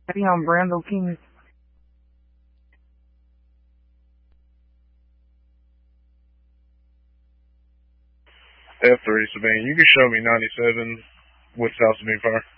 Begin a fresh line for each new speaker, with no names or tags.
Eddie on Brando King.
F3 Sabine, you can show me 97 with South Sabine Fire.